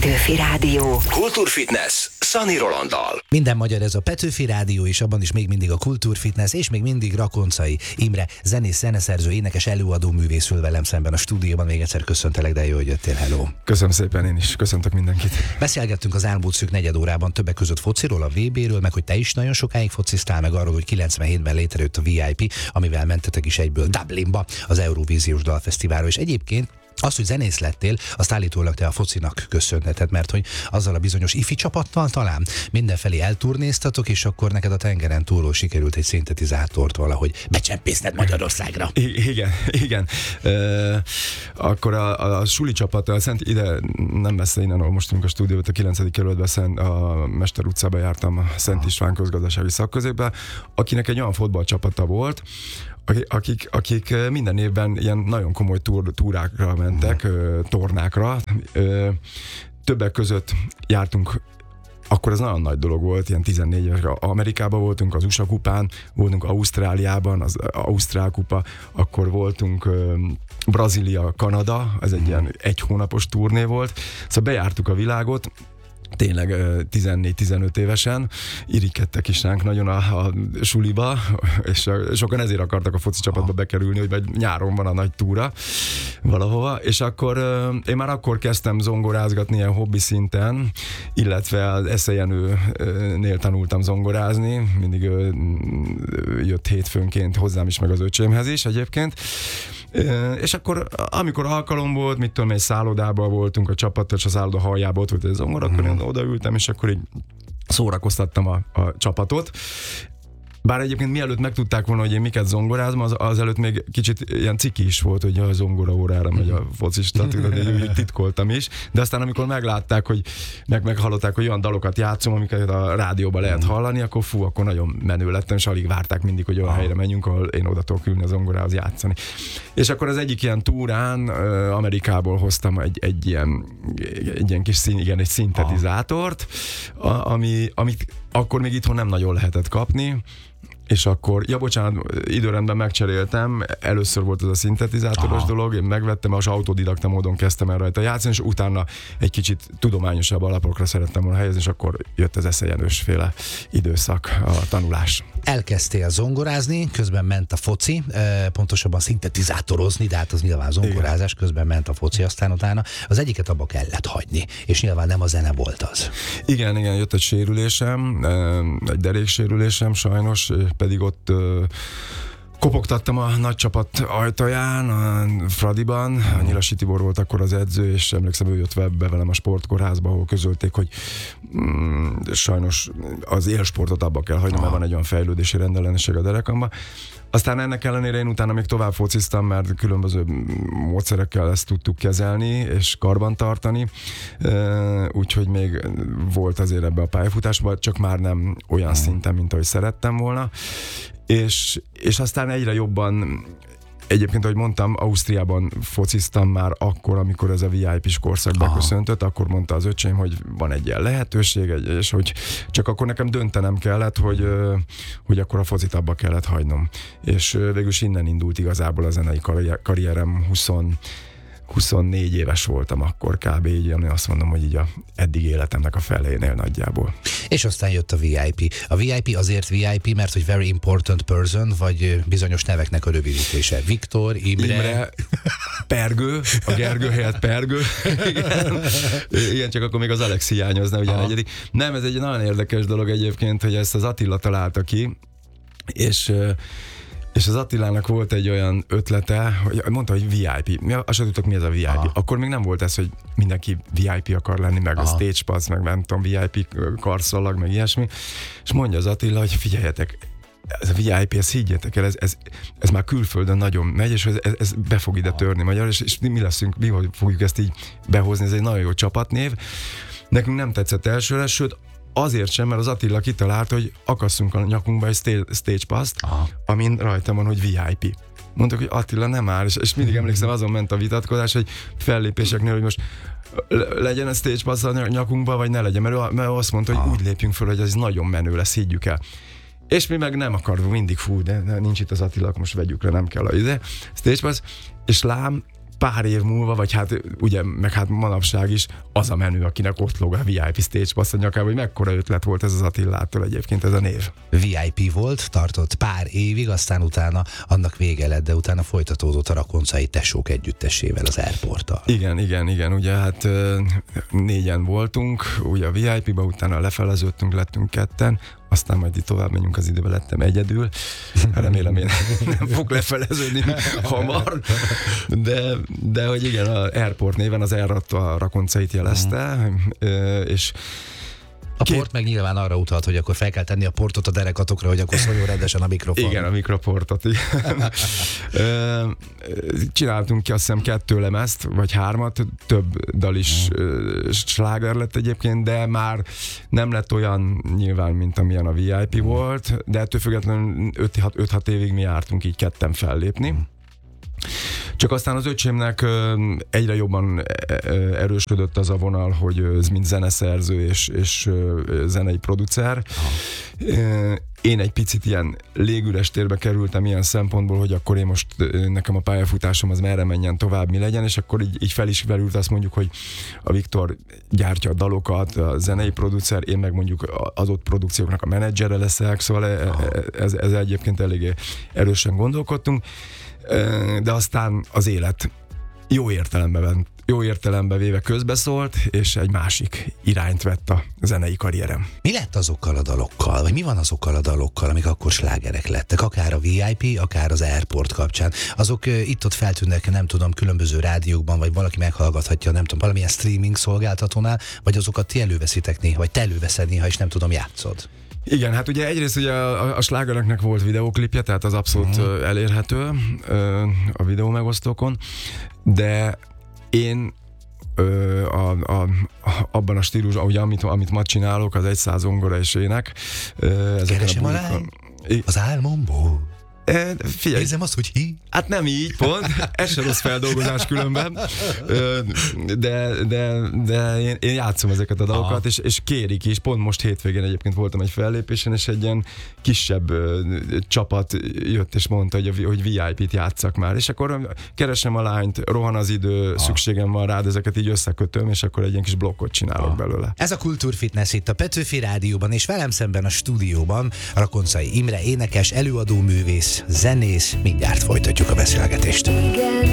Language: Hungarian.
Petőfi Rádió. Kultúrfitness Szani Rolanddal. Minden magyar, ez a Petőfi Rádió, és abban is még mindig a Kultúrfitness, és még mindig Rakoncai Imre, zenész, zeneszerző, énekes, előadó művész ül velem szemben a stúdióban. Még egyszer köszöntelek, de jó, hogy jöttél. Hello! Köszönöm szépen, én is. Köszöntök mindenkit. Beszélgettünk az elmúlt szűk negyed órában többek között fociról, a VB-ről, meg hogy te is nagyon sokáig fociztál, meg arról, hogy 97-ben létrejött a VIP, amivel mentetek is egyből Dublinba, az Eurovíziós Dalfesztiválra, és egyébként azt, hogy zenész lettél, azt állítólag te a focinak köszönheted, mert hogy azzal a bizonyos ifi csapattal talán mindenfelé elturnéztatok, és akkor neked a tengeren túlról sikerült egy szintetizátort valahogy becsempészned Magyarországra. Igen. Akkor a suli csapat, ide nem messze innen, ahol most a stúdiót, a 9. kerületben, a Mester utcába jártam, a Szent István közgazdasági szakközépbe, akinek egy olyan fotballcsapata volt, akik minden évben ilyen nagyon komoly túrákra mentek, tornákra. Többek között jártunk, akkor ez nagyon nagy dolog volt, ilyen 14 évesre. Amerikában voltunk, az USA kupán, voltunk Ausztráliában, az Ausztrál kupa, akkor voltunk Brazília, Kanada, ez egy ilyen 1 hónapos turné volt. Szóval bejártuk a világot, tényleg 14-15 évesen, irigykedtek is ránk nagyon a suliba, és sokan ezért akartak a foci csapatba bekerülni, hogy nyáron van a nagy túra valahova, és akkor én már akkor kezdtem zongorázgatni ilyen hobbi szinten, illetve az Eszejenőnél tanultam zongorázni, mindig jött hétfőnként hozzám is, meg az öcsémhez is egyébként, és akkor amikor alkalom volt, mit tudom, egy szállodában voltunk a csapattal, és a szálloda haljában ott volt egy zongora, akkor én odaültem, és akkor így szórakoztattam a csapatot. Bár egyébként mielőtt megtudták volna, hogy én miket zongorázom, az előtt még kicsit ilyen ciki is volt, hogy a zongora órára megy a focista, úgy titkoltam is, de aztán amikor meglátták, hogy meghallották, hogy olyan dalokat játszom, amiket a rádióban lehet hallani, akkor nagyon menő lettem, és alig várták mindig, hogy olyan helyre menjünk, ahol én oda tudok ülni a zongorához játszani. És akkor az egyik ilyen túrán Amerikából hoztam egy ilyen kis egy szintetizátort, amit akkor még itthon nem nagyon lehetett kapni, és akkor, időrendben megcseréltem, először volt ez a szintetizátoros dolog, én megvettem, és autodidakta módon kezdtem el rajta játszani, és utána egy kicsit tudományosabb alapokra szerettem volna helyezni, és akkor jött az Eszejenős féle időszak, a tanulás. Elkezdtél zongorázni, közben ment a foci, pontosabban szintetizátorozni, de hát az nyilván zongorázás, közben ment a foci, aztán utána az egyiket abba kellett hagyni, és nyilván nem a zene volt az. Igen, jött egy sérülésem, egy deréksérülésem sajnos, pedig ott kopogtattam a nagy csapat ajtaján, a Fradiban, a Nyilasi Tibor volt akkor az edző, és emlékszem, ő jött be velem a sportkórházba, ahol közölték, hogy sajnos az élsportot abba kell hagynom, mert van egy olyan fejlődési rendellenesség a derekamban. Aztán ennek ellenére én utána még tovább fociztam, mert különböző módszerekkel ezt tudtuk kezelni és karbantartani, úgyhogy még volt azért ebbe a pályafutásban, csak már nem olyan szinten, mint ahogy szerettem volna. És aztán egyre jobban, egyébként, ahogy mondtam, Ausztriában fociztam már akkor, amikor ez a VIP-s korszak beköszöntött, akkor mondta az öcsém, hogy van egy ilyen lehetőség, és hogy csak akkor nekem döntenem kellett, hogy akkor a focit abba kellett hagynom. És végülis innen indult igazából a zenei karrierem, 24 éves voltam akkor kb. Így, ami azt mondom, hogy így a eddig életemnek a felénél nagyjából. És aztán jött a VIP. A VIP azért VIP, mert hogy very important person, vagy bizonyos neveknek a rövidítése. Viktor, Imre, Pergő, a Gergő helyett Pergő. Igen, csak akkor még az Alex hiányozna, ugye a negyedik. Nem, ez egy nagyon érdekes dolog egyébként, hogy ezt az Attila találta ki, és az Attilának volt egy olyan ötlete, hogy mondta, hogy VIP. Azt sem tudtok, mi ez a VIP. Akkor még nem volt ez, hogy mindenki VIP akar lenni, meg a stage pass, meg nem tudom, VIP karszalag, meg ilyesmi. És mondja az Attila, hogy figyeljetek, ez a VIP, ezt higgyétek el, ez már külföldön nagyon megy, és ez be fog ide törni magyar, és mi leszünk, mi fogjuk ezt így behozni, ez egy nagyon jó csapatnév. Nekünk nem tetszett elsőre, sőt, azért sem, mert az Attila kitalálta, hogy akasszunk a nyakunkba egy stage pass-t, amin rajta van, hogy VIP. Mondtuk, hogy Attila nem áll, és mindig emlékszem, azon ment a vitatkozás, hogy fellépéseknél, hogy most legyen a stage pass a nyakunkba, vagy ne legyen, mert azt mondta, hogy úgy lépjünk föl, hogy ez nagyon menő lesz, higgyük el. És mi meg nem akarunk, mindig de nincs itt az Attila, most vegyük le, nem kell a ide. Stage pass, és lám, pár év múlva, vagy hát ugye, meg hát manapság is az a menő, akinek ott lóg a VIP Stage Pass a nyakába, hogy mekkora ötlet volt ez az Attilától egyébként ez a név. VIP volt, tartott pár évig, aztán utána annak vége lett, de utána folytatódott a Rakoncai Tesók együttesével, az Airporttal. Igen, ugye hát 4-en voltunk, ugye a VIP-ba, utána lefeleződtünk, lettünk 2-en, aztán majd itt tovább menjünk az időben, lettem egyedül. Remélem én nem fog lefeleződni hamar, de hogy igen, az Airport néven az Air a Rakoncait jelezte, és a port meg nyilván arra utalt, hogy akkor fel kell tenni a portot a derekatokra, hogy akkor szóljon rendesen a mikrofon. Igen, a mikroportot. Csináltunk ki azt hiszem 2 lemezt, vagy 3-at, több dal is sláger lett egyébként, de már nem lett olyan nyilván, mint amilyen a VIP volt, de ettől függetlenül 5-6 évig mi jártunk így 2-en fellépni. Csak aztán az öcsémnek egyre jobban erősödött az a vonal, hogy ez mint zeneszerző és zenei producer. Én egy picit ilyen légüres térbe kerültem ilyen szempontból, hogy akkor én most nekem a pályafutásom az merre menjen tovább, mi legyen, és akkor így fel is verült azt mondjuk, hogy a Viktor gyártja a dalokat, a zenei producer, én meg mondjuk az ott produkcióknak a menedzsere leszek, szóval ez egyébként eléggé erősen gondolkodtunk. De aztán az élet jó értelembe véve közbeszólt, és egy másik irányt vett a zenei karrierem. Mi lett azokkal a dalokkal, vagy mi van azokkal a dalokkal, amik akkor slágerek lettek, akár a VIP, akár az Airport kapcsán? Azok itt-ott feltűnnek, nem tudom, különböző rádiókban, vagy valaki meghallgathatja, nem tudom, valamilyen streaming szolgáltatónál, vagy azokat ti előveszitek néha, vagy te előveszed néha, és nem tudom, játszod? Igen, hát ugye egyrészt ugye a slágereknek volt videóklipje, tehát az abszolút elérhető a videó megosztókon, de én abban a stílusban, ugye, amit ma csinálok, az 100 zongora és ének. Keresem a lány az álmomból. Figyelj, érzem azt, hogy hát nem így, pont, ez sem rossz feldolgozás különben, de én játszom ezeket a dalokat, és kérik is, pont most hétvégén egyébként voltam egy fellépésen, és egy ilyen kisebb csapat jött és mondta, hogy VIP-t játsszak már, és akkor keresem a lányt, rohan az idő, szükségem van rád, ezeket így összekötöm, és akkor egy ilyen kis blokkot csinálok belőle. Ez a Kultúrfitness itt a Petőfi Rádióban, és velem szemben a stúdióban Rakoncai Imre énekes, előadó művész, zenész, mindjárt folytatjuk a beszélgetést. Igen,